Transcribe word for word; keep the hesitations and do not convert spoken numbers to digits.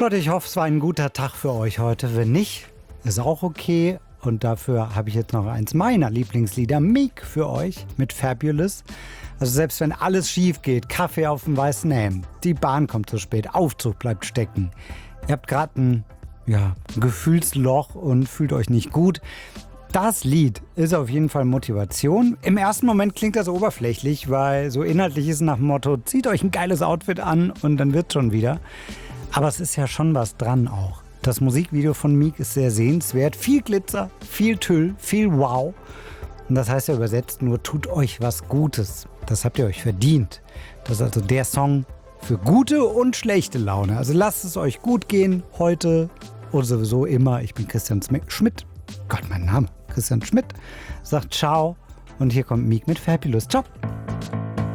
Leute, ich hoffe, es war ein guter Tag für euch heute. Wenn nicht, ist auch okay. Und dafür habe ich jetzt noch eins meiner Lieblingslieder, Meek, für euch mit Fabulous. Also selbst wenn alles schief geht, Kaffee auf dem weißen Helm, die Bahn kommt zu spät, Aufzug bleibt stecken. Ihr habt gerade ein ja, Gefühlsloch und fühlt euch nicht gut. Das Lied ist auf jeden Fall Motivation. Im ersten Moment klingt das oberflächlich, weil so inhaltlich ist nach dem Motto, zieht euch ein geiles Outfit an und dann wird's schon wieder. Aber es ist ja schon was dran auch. Das Musikvideo von Meek ist sehr sehenswert. Viel Glitzer, viel Tüll, viel Wow. Und das heißt ja übersetzt nur, tut euch was Gutes. Das habt ihr euch verdient. Das ist also der Song für gute und schlechte Laune. Also lasst es euch gut gehen heute und sowieso immer. Ich bin Christian Schmidt. Gott, mein Name. Christian Schmidt sagt ciao. Und hier kommt Meek mit Fabulous. Ciao.